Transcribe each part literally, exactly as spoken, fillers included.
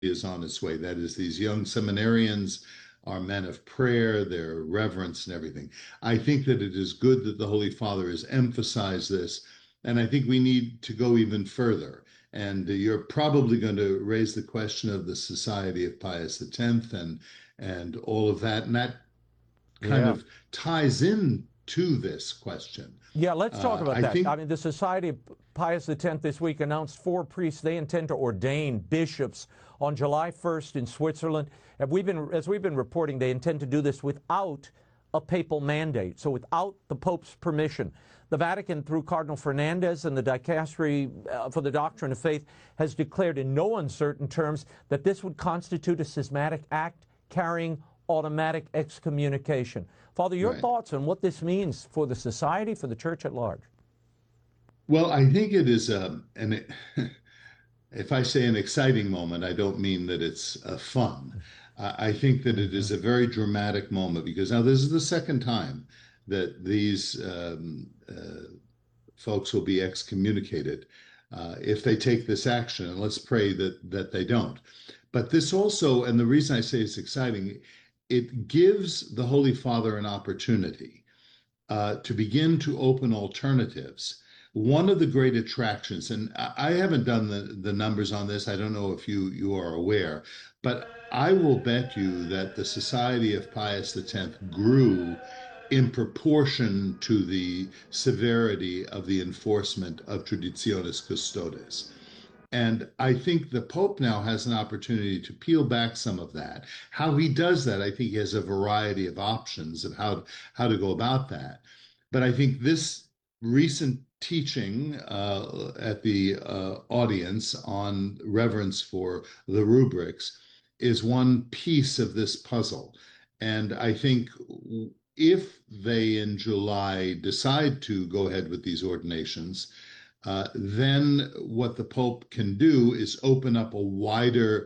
is on its way. That is, these young seminarians are men of prayer, their reverence and everything. I think that it is good that the Holy Father has emphasized this, and I think we need to go even further. And you're probably going to raise the question of the Society of Pius the Tenth and and all of that, and that kind Yeah. of ties in to this question. Yeah, let's talk Uh, about I that. I think mean, the Society of Pius the Tenth this week announced four priests they intend to ordain bishops on July first in Switzerland. And we've been, as we've been reporting, they intend to do this without a papal mandate, so without the Pope's permission. The Vatican, through Cardinal Fernandez and the Dicastery uh, for the Doctrine of Faith, has declared in no uncertain terms that this would constitute a schismatic act carrying automatic excommunication. Father, your right. thoughts on what this means for the society, for the church at large? Well, I think it is um, an if I say an exciting moment, I don't mean that it's uh, fun. Uh, I think that it Mm-hmm. is a very dramatic moment because now this is the second time that these um, uh, folks will be excommunicated uh, if they take this action. And let's pray that that they don't. But this also, and the reason I say it's exciting, it gives the Holy Father an opportunity uh, to begin to open alternatives. One of the great attractions, and I haven't done the, the numbers on this, I don't know if you, you are aware, but I will bet you that the Society of Pius the Tenth grew in proportion to the severity of the enforcement of Traditionis Custodes. And I think the Pope now has an opportunity to peel back some of that. How he does that, I think he has a variety of options of how, how to go about that. But I think this recent teaching uh, at the uh, audience on reverence for the rubrics is one piece of this puzzle. And I think if they in July decide to go ahead with these ordinations, uh, then what the Pope can do is open up a wider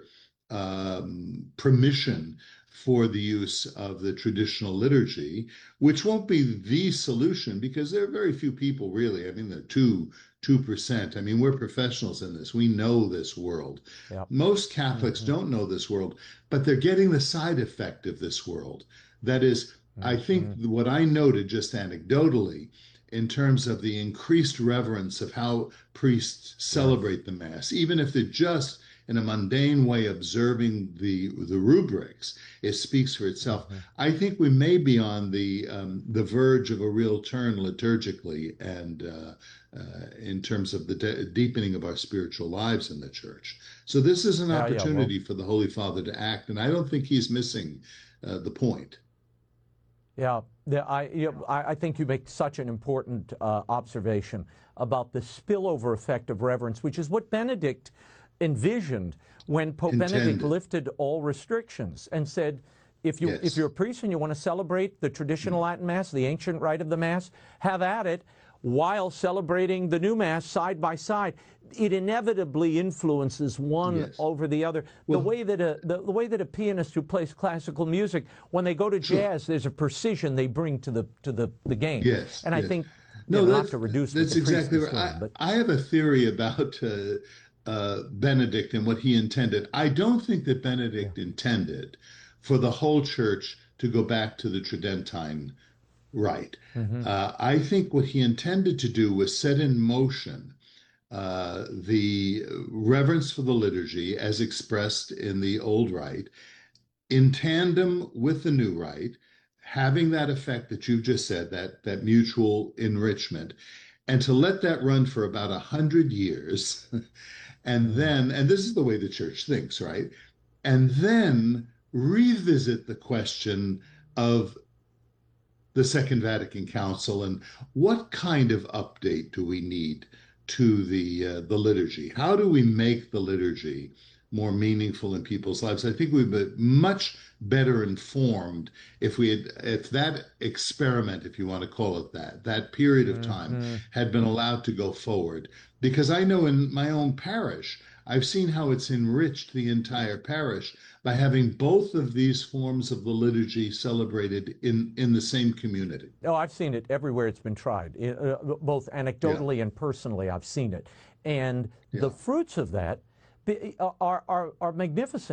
um, permission for the use of the traditional liturgy, which won't be the solution because there are very few people really. I mean, there are two, two percent. I mean, we're professionals in this. We know this world. Yep. Most Catholics Mm-hmm. don't know this world, but they're getting the side effect of this world. That is, I think Mm-hmm. what I noted just anecdotally in terms of the increased reverence of how priests Yes. celebrate the Mass, even if they're just in a mundane way observing the the rubrics, it speaks for itself. Mm-hmm. I think we may be on the um, the verge of a real turn liturgically and uh, uh, in terms of the de- deepening of our spiritual lives in the Church. So this is an Yeah, yeah. Well, opportunity for the Holy Father to act, and I don't think he's missing uh, the point. yeah. The, I, you know, I, I think you make such an important uh, observation about the spillover effect of reverence, which is what Benedict envisioned when Pope Benedict Intended. lifted all restrictions and said, if you if you're Yes. a priest and you want to celebrate the traditional Latin Mass, the ancient rite of the Mass, have at it while celebrating the new Mass side by side. It inevitably influences one Yes. over the other. The Well, way that a the, the way that a pianist who plays classical music, when they go to sure. jazz, there's a precision they bring to the to the, the game. Yes. And I Yes. think, you No, know, not that's to reduce what that's the priest exactly is right. doing, I, but I have a theory about uh, uh, Benedict and what he intended. I don't think that yeah. Benedict intended for the whole church to go back to the Tridentine rite. Hmm. Uh, I think what he intended to do was set in motion uh, the reverence for the liturgy as expressed in the old rite in tandem with the new rite, having that effect that you've just said, that that mutual enrichment, and to let that run for about a hundred years, and Mm. then, and this is the way the church thinks, right? And then revisit the question of the Second Vatican Council and what kind of update do we need to the uh, the liturgy? How do we make the liturgy more meaningful in people's lives? I think we'd be much better informed if we had if that experiment, if you want to call it that, that period of time Hmm. had been allowed to go forward. Because I know in my own parish, I've seen how it's enriched the entire parish by having both of these forms of the liturgy celebrated in, in the same community. Oh, I've seen it everywhere it's been tried, uh, both Yeah, anecdotally and personally. I've seen it, and the yeah, fruits of that be- are, are, are magnificent.